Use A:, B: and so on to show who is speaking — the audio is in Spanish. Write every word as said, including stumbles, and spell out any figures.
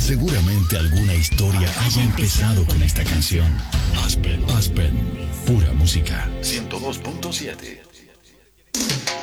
A: Seguramente alguna historia haya empezado con esta canción. Aspen, Aspen, pura música. ciento dos punto siete.